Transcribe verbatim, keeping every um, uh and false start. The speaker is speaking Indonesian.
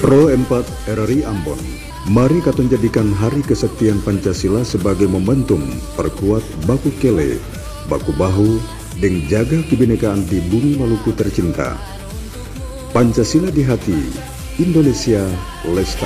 Pro empat R R I Ambon, mari katon jadikan Hari Kesaktian Pancasila sebagai momentum perkuat baku kele, baku bahu, dan jaga kebinekaan di bumi Maluku tercinta. Pancasila di hati, Indonesia lestari.